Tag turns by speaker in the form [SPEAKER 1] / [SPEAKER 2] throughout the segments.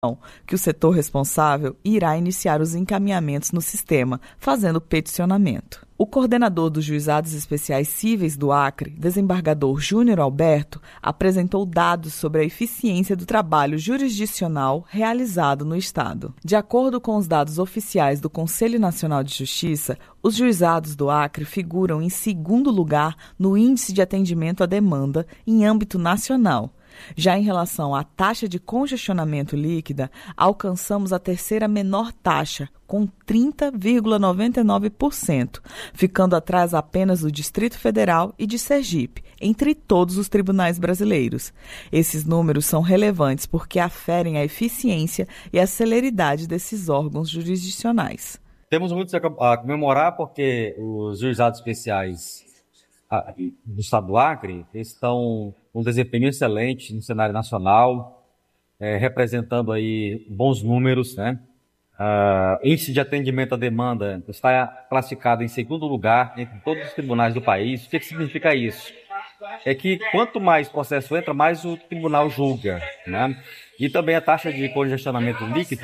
[SPEAKER 1] que o setor responsável irá iniciar os encaminhamentos no sistema, fazendo peticionamento. O coordenador dos Juizados Especiais Cíveis do Acre, desembargador Júnior Alberto, apresentou dados sobre a eficiência do trabalho jurisdicional realizado no Estado. De acordo com os dados oficiais do Conselho Nacional de Justiça, os juizados do Acre figuram em segundo lugar no Índice de Atendimento à Demanda em âmbito nacional. Já em relação à taxa de congestionamento líquida, alcançamos a terceira menor taxa, com 30,99%, ficando atrás apenas do Distrito Federal e de Sergipe, entre todos os tribunais brasileiros. Esses números são relevantes porque aferem a eficiência e a celeridade desses órgãos jurisdicionais.
[SPEAKER 2] Temos muito a comemorar porque os juizados especiais do Estado do Acre estão com um desempenho excelente no cenário nacional, representando aí bons números, né? Índice de atendimento à demanda está classificado em segundo lugar entre todos os tribunais do país. O que significa isso? É que quanto mais processo entra, mais o tribunal julga, né? E também a taxa de congestionamento líquido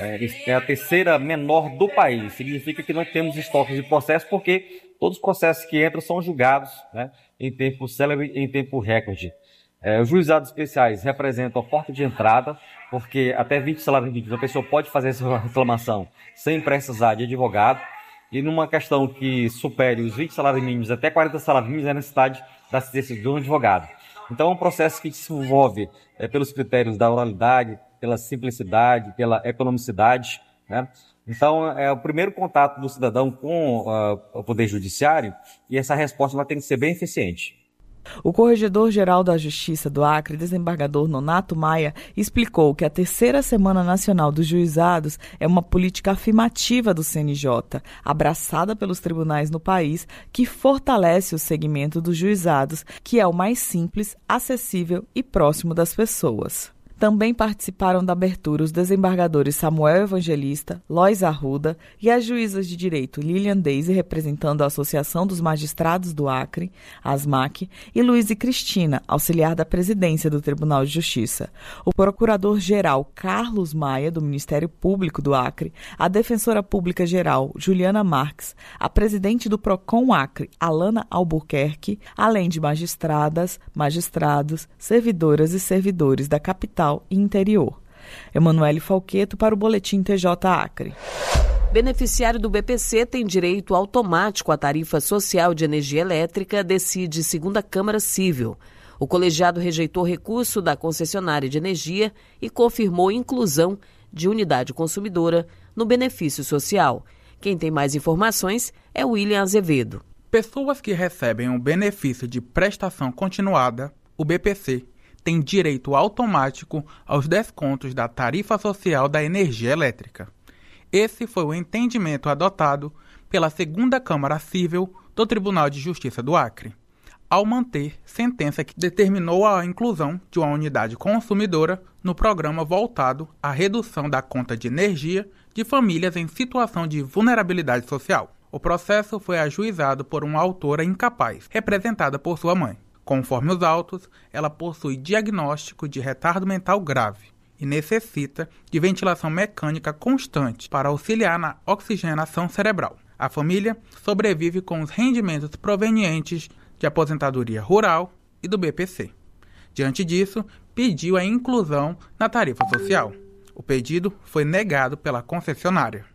[SPEAKER 2] é a terceira menor do país. Significa que nós temos estoques de processos porque todos os processos que entram são julgados, né, em tempo célere e em tempo recorde. Os juizados especiais representam a porta de entrada, porque até 20 salários mínimos a pessoa pode fazer essa reclamação sem precisar de advogado. E numa questão que supere os 20 salários mínimos até 40 salários mínimos, é necessidade da assistência de um advogado. Então é um processo que se envolve pelos critérios da oralidade, pela simplicidade, pela economicidade, né? Então é o primeiro contato do cidadão com o Poder Judiciário e essa resposta ela tem que ser bem eficiente.
[SPEAKER 1] O Corregedor-Geral da Justiça do Acre, desembargador Nonato Maia, explicou que a terceira Semana Nacional dos Juizados é uma política afirmativa do CNJ, abraçada pelos tribunais no país, que fortalece o segmento dos juizados, que é o mais simples, acessível e próximo das pessoas. Também participaram da abertura os desembargadores Samuel Evangelista, Lois Arruda e as juízas de direito Lilian Deise, representando a Associação dos Magistrados do Acre, ASMAC, e Luiz e Cristina, auxiliar da presidência do Tribunal de Justiça. O procurador-geral Carlos Maia, do Ministério Público do Acre, a defensora pública-geral Juliana Marques, a presidente do PROCON Acre, Alana Albuquerque, além de magistradas, magistrados, servidoras e servidores da capital e interior. Emanuele Falqueto para o Boletim TJ Acre.
[SPEAKER 3] Beneficiário do BPC tem direito automático à tarifa social de energia elétrica, decide segunda Câmara Civil. O colegiado rejeitou recurso da concessionária de energia e confirmou inclusão de unidade consumidora no benefício social. Quem tem mais informações é William Azevedo.
[SPEAKER 4] Pessoas que recebem um benefício de prestação continuada, o BPC, tem direito automático aos descontos da tarifa social da energia elétrica. Esse foi o entendimento adotado pela segunda Câmara Civil do Tribunal de Justiça do Acre, ao manter sentença que determinou a inclusão de uma unidade consumidora no programa voltado à redução da conta de energia de famílias em situação de vulnerabilidade social. O processo foi ajuizado por uma autora incapaz, representada por sua mãe. Conforme os autos, ela possui diagnóstico de retardo mental grave e necessita de ventilação mecânica constante para auxiliar na oxigenação cerebral. A família sobrevive com os rendimentos provenientes de aposentadoria rural e do BPC. Diante disso, pediu a inclusão na tarifa social. O pedido foi negado pela concessionária.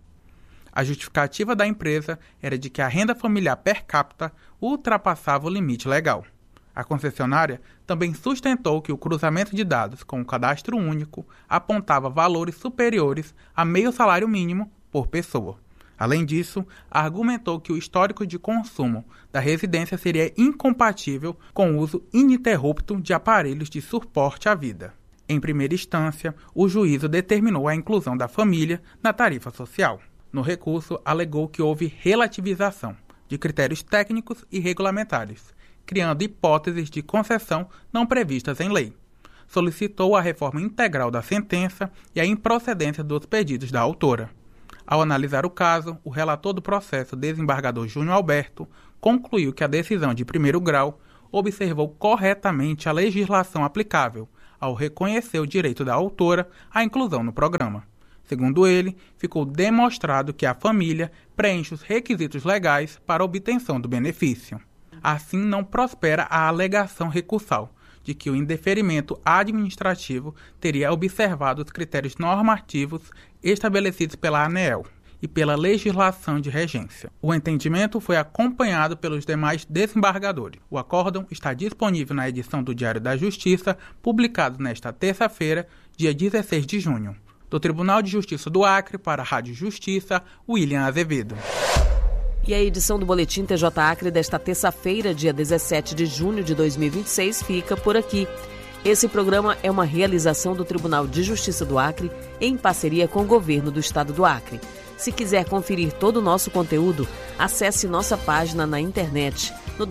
[SPEAKER 4] A justificativa da empresa era de que a renda familiar per capita ultrapassava o limite legal. A concessionária também sustentou que o cruzamento de dados com o cadastro único apontava valores superiores a meio salário mínimo por pessoa. Além disso, argumentou que o histórico de consumo da residência seria incompatível com o uso ininterrupto de aparelhos de suporte à vida. Em primeira instância, o juízo determinou a inclusão da família na tarifa social. No recurso, alegou que houve relativização de critérios técnicos e regulamentares, criando hipóteses de concessão não previstas em lei. Solicitou a reforma integral da sentença e a improcedência dos pedidos da autora. Ao analisar o caso, o relator do processo, desembargador Júnior Alberto, concluiu que a decisão de primeiro grau observou corretamente a legislação aplicável, ao reconhecer o direito da autora à inclusão no programa. Segundo ele, ficou demonstrado que a família preenche os requisitos legais para a obtenção do benefício. Assim, não prospera a alegação recursal de que o indeferimento administrativo teria observado os critérios normativos estabelecidos pela ANEEL e pela legislação de regência. O entendimento foi acompanhado pelos demais desembargadores. O acórdão está disponível na edição do Diário da Justiça, publicado nesta terça-feira, dia 16 de junho. Do Tribunal de Justiça do Acre, para a Rádio Justiça, William Azevedo.
[SPEAKER 3] E a edição do Boletim TJ Acre desta terça-feira, dia 17 de junho de 2026, fica por aqui. Esse programa é uma realização do Tribunal de Justiça do Acre em parceria com o Governo do Estado do Acre. Se quiser conferir todo o nosso conteúdo, acesse nossa página na internet no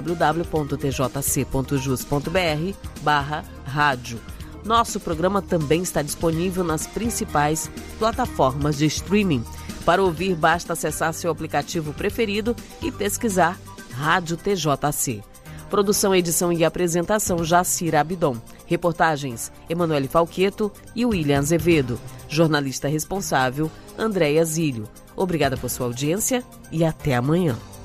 [SPEAKER 3] www.tjc.jus.br/rádio. Nosso programa também está disponível nas principais plataformas de streaming. Para ouvir, basta acessar seu aplicativo preferido e pesquisar Rádio TJC. Produção, edição e apresentação, Jacira Abidon. Reportagens, Emanuele Falqueto e William Azevedo. Jornalista responsável, Andréia Zílio. Obrigada por sua audiência e até amanhã.